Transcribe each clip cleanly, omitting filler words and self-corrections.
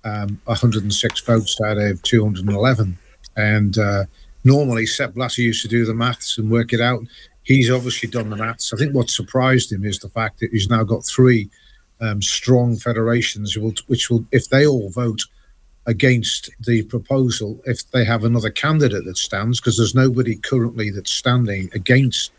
106 votes out of 211. And normally Sepp Blatter used to do the maths and work it out. He's obviously done the maths. I think what surprised him is the fact that he's now got three strong federations, which will, if they all vote against the proposal, if they have another candidate that stands, because there's nobody currently that's standing against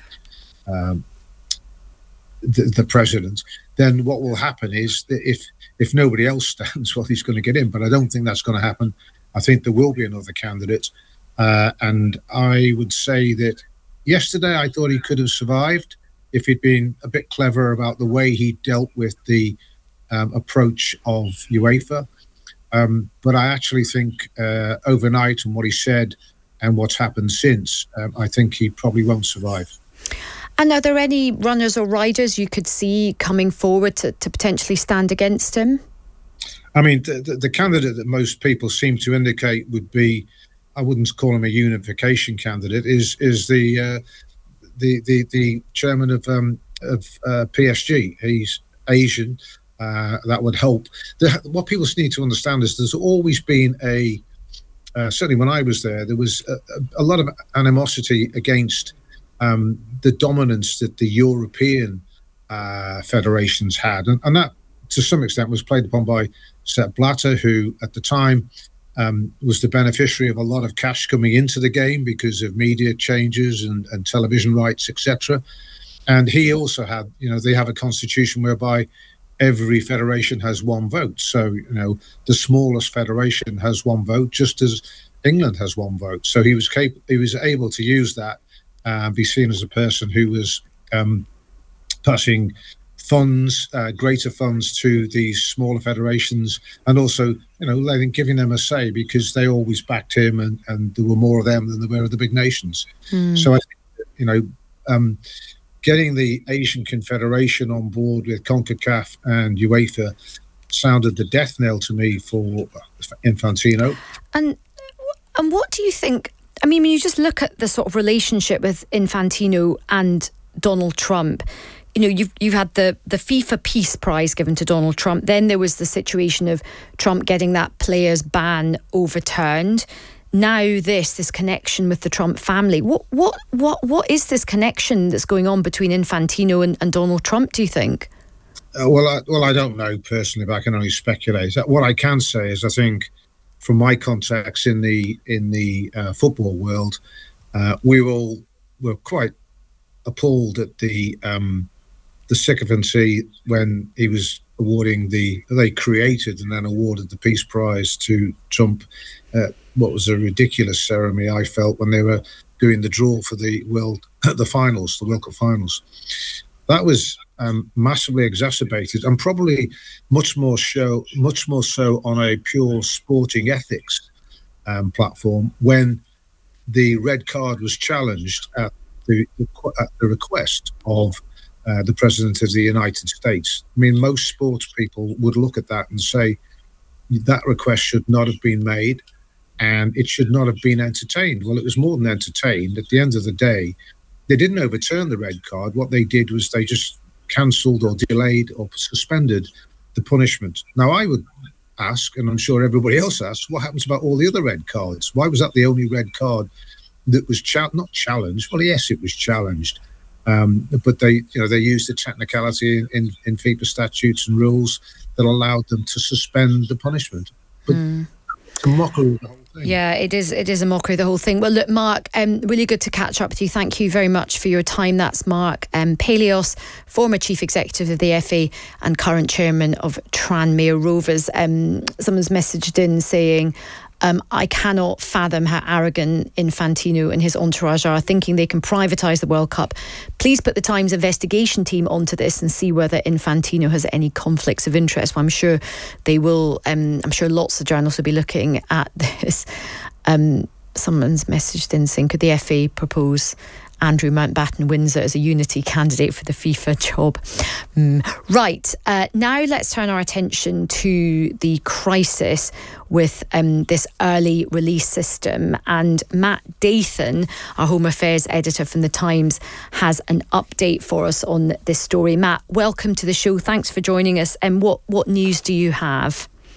the president, then what will happen is that if nobody else stands, well, he's going to get in. But I don't think that's going to happen. I think there will be another candidate. And I would say that yesterday I thought he could have survived if he'd been a bit clever about the way he dealt with the approach of UEFA. But I actually think overnight, and what he said and what's happened since, I think he probably won't survive. And are there any runners or riders you could see coming forward to potentially stand against him? I mean, the candidate that most people seem to indicate would be, I wouldn't call him a unification candidate, is the chairman of PSG. He's Asian. That would help. What people need to understand is there's always been certainly when I was there was a lot of animosity against the dominance that the European federations had. And that, to some extent, was played upon by Sepp Blatter, who at the time was the beneficiary of a lot of cash coming into the game because of media changes and television rights, etc. And he also had, they have a constitution whereby every federation has one vote. So, the smallest federation has one vote, just as England has one vote. So he was able to use that and be seen as a person who was passing funds, greater funds to these smaller federations, and also, giving them a say because they always backed him, and there were more of them than there were of the big nations. So I think, getting the Asian Confederation on board with CONCACAF and UEFA sounded the death knell to me for Infantino. And what do you think? I mean, when you just look at the sort of relationship with Infantino and Donald Trump, you've had the FIFA Peace Prize given to Donald Trump. Then there was the situation of Trump getting that players' ban overturned. Now this connection with the Trump family. What is this connection that's going on between Infantino and Donald Trump, do you think? Well, I don't know personally, but I can only speculate. What I can say is I think from my contacts in the football world, we all were quite appalled at the sycophancy when he was awarding they created and then awarded the Peace Prize to Trump. What was a ridiculous ceremony, I felt, when they were doing the draw for the World Cup finals. That was massively exacerbated, and probably much more so on a pure sporting ethics platform when the red card was challenged at the request of the President of the United States. I mean, most sports people would look at that and say that request should not have been made and it should not have been entertained. Well, it was more than entertained. At the end of the day, they didn't overturn the red card. What they did was they just cancelled or delayed or suspended the punishment. Now, I would ask, and I'm sure everybody else asks, what happens about all the other red cards? Why was that the only red card that was not challenged? Well, yes, it was challenged. But they used the technicality in FIFA statutes and rules that allowed them to suspend the punishment. But it's a mockery of the whole thing. Yeah, it is a mockery of the whole thing. Well, look, Mark, really good to catch up with you. Thank you very much for your time. That's Mark Palios, former Chief Executive of the FA and current Chairman of Tranmere Rovers. Someone's messaged in saying, I cannot fathom how arrogant Infantino and his entourage are, thinking they can privatise the World Cup. Please put the Times investigation team onto this and see whether Infantino has any conflicts of interest. Well, I'm sure they will. I'm sure lots of journalists will be looking at this. Someone's messaged in saying, could the FA propose Andrew Mountbatten Windsor as a unity candidate for the FIFA job? Right, now let's turn our attention to the crisis with this early release system, and Matt Dathan, our Home Affairs editor from The Times, has an update for us on this story. Matt, welcome to the show. Thanks for joining us. And what news do you have?